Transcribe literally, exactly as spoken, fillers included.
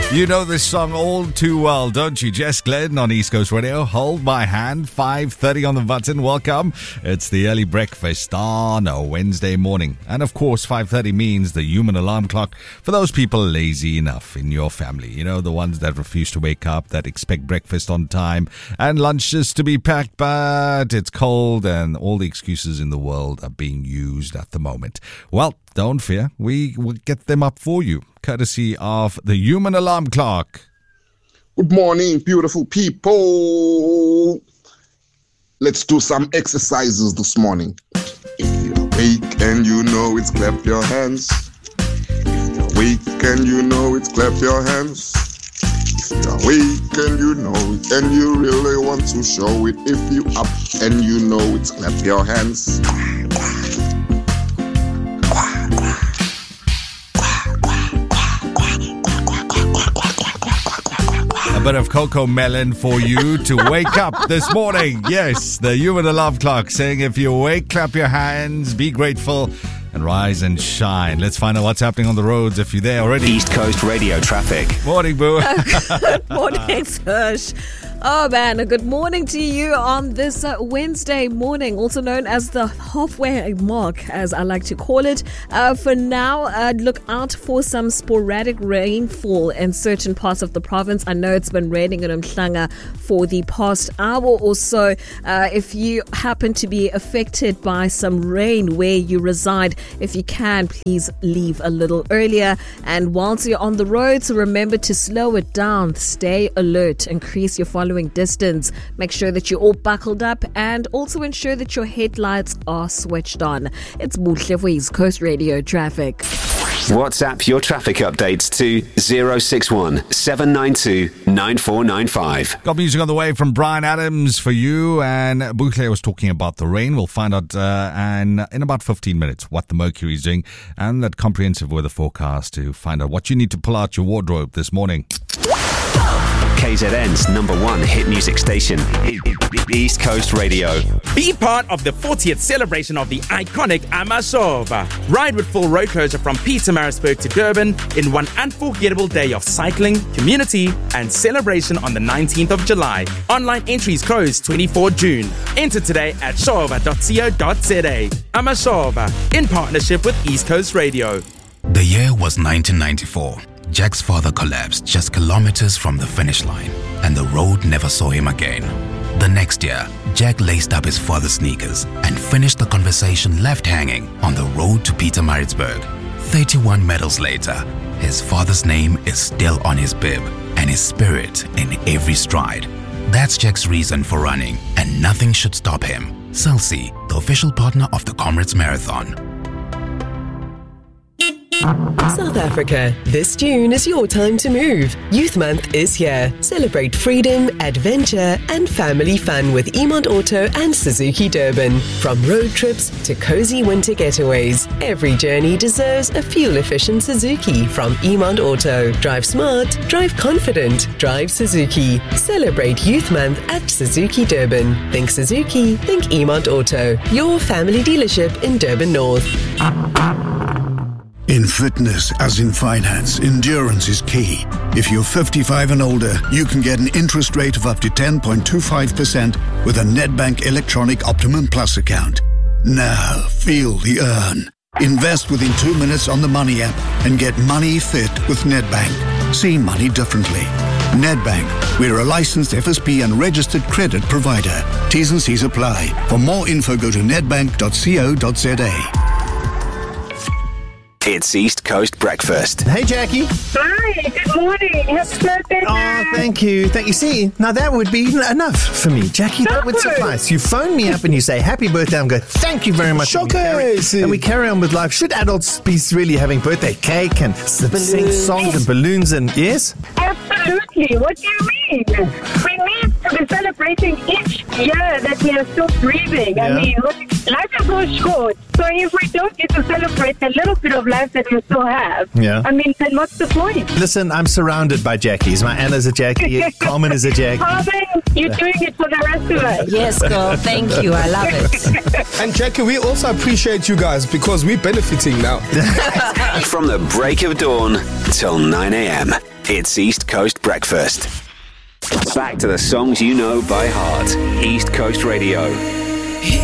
You know this song all too well, don't you? Jess Glenn on East Coast Radio. Hold my hand, five thirty on the button. Welcome. It's the early breakfast on a Wednesday morning. And of course, five thirty means the human alarm clock for those people lazy enough in your family. You know, the ones that refuse to wake up, that expect breakfast on time and lunches to be packed, but it's cold and all the excuses in the world are being used at the moment. Well, don't fear. We will get them up for you, courtesy of the human alarm clock. Good morning, beautiful people. Let's do some exercises this morning. If you're awake and you know it's, clap your hands. If you're awake and you know it's, clap your hands. If you're awake and you know it and you really want to show it. If you up and you know it's, clap your hands. A bit of Coco Melon for you to wake up this morning. Yes, the human alarm clock saying if you awake, clap your hands, be grateful, and rise and shine. Let's find out what's happening on the roads if you're there already. East Coast Radio traffic. Morning, Boo. Good morning, Serge. Oh man, a good morning to you on this uh, Wednesday morning, also known as the halfway mark, as I like to call it. Uh, for now, uh, look out for some sporadic rainfall in certain parts of the province. I know it's been raining in Umhlanga for the past hour or so. Uh, if you happen to be affected by some rain where you reside, if you can, please leave a little earlier. And whilst you're on the road, so remember to slow it down, stay alert, increase your following distance, make sure that you're all buckled up, and also ensure that your headlights are switched on. It's Buhle for East Coast Radio traffic. WhatsApp your traffic updates to zero six one seven nine two nine four nine five. Got music on the way from Brian Adams for you, and Buhle was talking about the rain. We'll find out uh, and in about fifteen minutes what the Mercury is doing and that comprehensive weather forecast to find out what you need to pull out your wardrobe this morning. K Z N's number one hit music station, East Coast Radio. Be part of the fortieth celebration of the iconic Amashova. Ride with full road closure from Pietermaritzburg to Durban in one unforgettable day of cycling, community, and celebration on the nineteenth of July. Online entries close twenty-fourth of June. Enter today at shova dot co dot za. Amashova, in partnership with East Coast Radio. The year was nineteen ninety-four. Jack's father collapsed just kilometers from the finish line, and the road never saw him again. The next year, Jack laced up his father's sneakers and finished the conversation left hanging on the road to Pietermaritzburg. thirty-one medals later, his father's name is still on his bib and his spirit in every stride. That's Jack's reason for running, and nothing should stop him. Celsi, the official partner of the Comrades Marathon. South Africa, this June is your time to move. Youth Month is here. Celebrate freedom, adventure, and family fun with Emond Auto and Suzuki Durban. From road trips to cozy winter getaways, every journey deserves a fuel-efficient Suzuki from Emond Auto. Drive smart, drive confident, drive Suzuki. Celebrate Youth Month at Suzuki Durban. Think Suzuki, think Emond Auto. Your family dealership in Durban North. In fitness, as in finance, endurance is key. If you're fifty-five and older, you can get an interest rate of up to ten point two five percent with a Nedbank Electronic Optimum Plus account. Now, feel the earn. Invest within two minutes on the Money app and get money fit with Nedbank. See money differently. Nedbank, we're a licensed F S P and registered credit provider. T's and C's apply. For more info, go to nedbank dot co dot za. It's East Coast Breakfast. Hey, Jackie. Hi, good morning. Happy birthday. Oh, thank you. Thank you. See, now that would be enough for me. Jackie, that would suffice. You phone me up and you say, happy birthday. I'm going, thank you very much. Shockers. And we carry on with life. Should adults be really having birthday cake and sing songs and balloons and, yes? Absolutely. What do you mean? We need to We're celebrating each year that we are still breathing. Yeah. I mean, look, life is so short. So if we don't get to celebrate the little bit of life that we still have, Yeah. I mean, then what's the point? Listen, I'm surrounded by Jackies. My Anna's a Jackie. Carmen is a Jackie. Carmen, you're doing it for the rest of us. Yes, girl. Thank you. I love it. And Jackie, we also appreciate you guys because we're benefiting now. From the break of dawn till nine a.m. It's East Coast Breakfast. Back to the songs you know by heart. East Coast Radio.